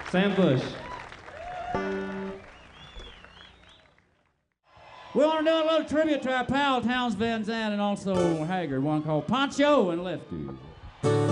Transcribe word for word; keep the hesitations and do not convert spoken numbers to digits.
Sam Bush. We want to do a little tribute to our pal Towns Van Zandt and also Haggard, one called Pancho and Lefty.